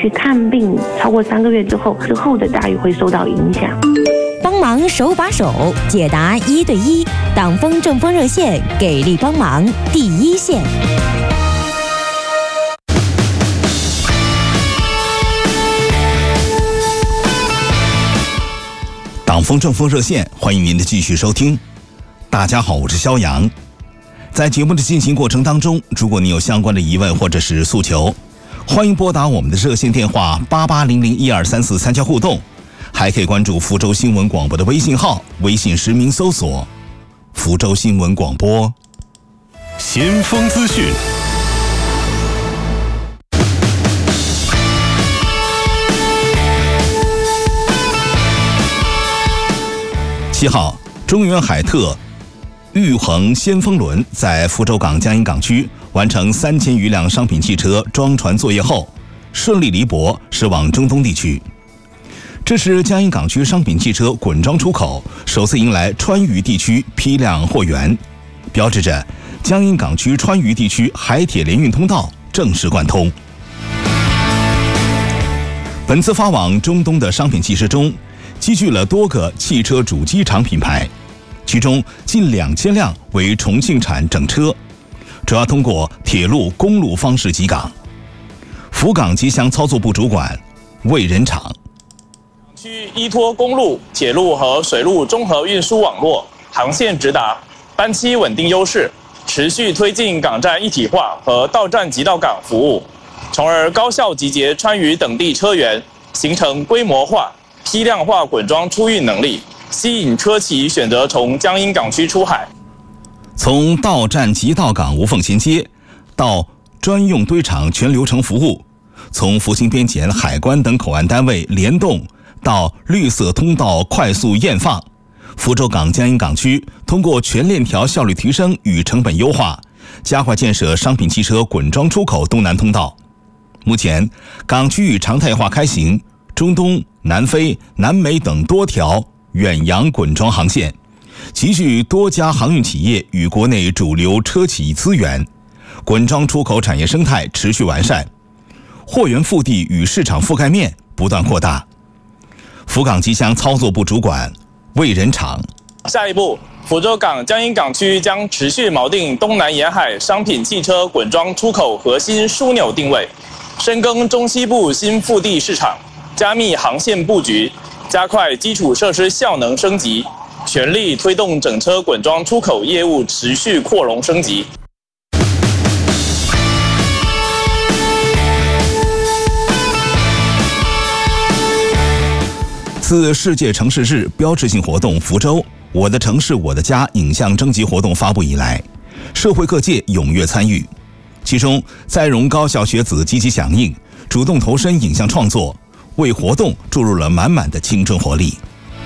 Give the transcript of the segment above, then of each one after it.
去看病超过3个月之后的待遇会受到影响。 帮忙手把手解答1对1，党风政风热线给力帮忙第一线。 党风政风热线，欢迎您的继续收听。大家好，我是肖阳。在节目的进行过程当中，如果你有相关的疑问或者是诉求，欢迎拨打我们的热线电话88001234参加互动，还可以关注福州新闻广播的微信号，微信实名搜索福州新闻广播。 先锋资讯。 7号，中远海特玉衡先锋轮在福州港江阴港区完成3000余辆商品汽车装船作业后，顺利离泊驶往中东地区。这是江阴港区商品汽车滚装出口首次迎来川渝地区批量货源，标志着江阴港区川渝地区海铁联运通道正式贯通。本次发往中东的商品汽车中，积聚了多个汽车主机厂品牌，其中近2000辆为重庆产整车，主要通过铁路、公路方式集港。福港机箱操作部主管魏仁厂， 区依托公路、铁路和水路综合运输网络，航线直达，班期稳定优势，持续推进港站一体化和到站即到港服务，从而高效集结川渝等地车源，形成规模化、批量化滚装出运能力，吸引车企选择从江阴港区出海。 从到站即到港无缝衔接，到专用堆场全流程服务，从福清边检、海关等口岸单位联动到绿色通道快速验放，福州港江阴港区通过全链条效率提升与成本优化，加快建设商品汽车滚装出口东南通道。目前，港区域常态化开行中东、南非、南美等多条远洋滚装航线，集聚多家航运企业与国内主流车企资源，滚装出口产业生态持续完善，货源腹地与市场覆盖面不断扩大。福港机箱操作部主管魏仁厂， 下一步，福州港江阴港区将持续锚定东南沿海商品汽车滚装出口核心枢纽定位，深耕中西部新腹地市场，加密航线布局，加快基础设施效能升级，全力推动整车滚装出口业务持续扩容升级。 自世界城市日标志性活动福州我的城市我的家影像征集活动发布以来，社会各界踊跃参与，其中在蓉高校学子积极响应，主动投身影像创作，为活动注入了满满的青春活力。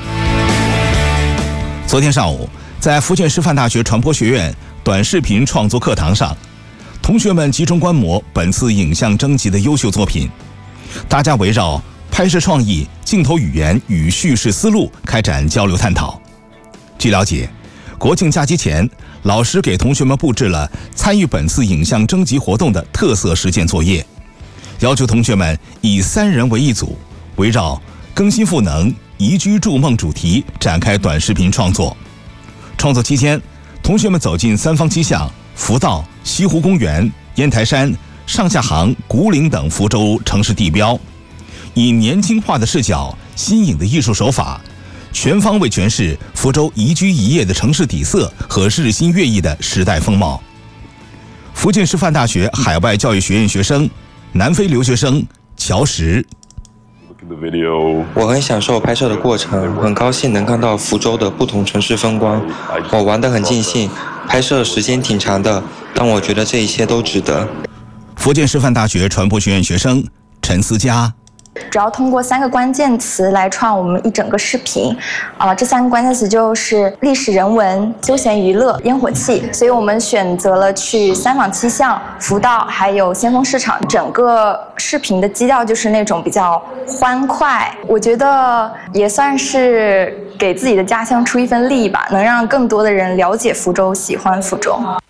昨天上午，在福建师范大学传播学院短视频创作课堂上，同学们集中观摩本次影像征集的优秀作品，大家围绕拍摄创意、镜头语言与叙事思路开展交流探讨。据了解，国庆假期前，老师给同学们布置了参与本次影像征集活动的特色实践作业，要求同学们以3人为一组，围绕更新赋能、宜居筑梦主题展开短视频创作。创作期间，同学们走进3坊七巷、福道、西湖公园、烟台山、上下杭、古岭等福州城市地标，以年轻化的视角、新颖的艺术手法，全方位诠释福州宜居宜业的城市底色和日新月异的时代风貌。福建师范大学海外教育学院学生、南非留学生乔石， 我很享受拍摄的过程，很高兴能看到福州的不同城市风光。我玩得很尽兴，拍摄时间挺长的，但我觉得这一切都值得。 福建师范大学传播学院学生陈思佳， 主要通过3个关键词来创我们一整个视频，这3个关键词就是历史人文、休闲娱乐、烟火气，所以我们选择了去3坊七巷、福道还有先锋市场，整个视频的基调就是那种比较欢快，我觉得也算是给自己的家乡出一份力吧，能让更多的人了解福州、喜欢福州。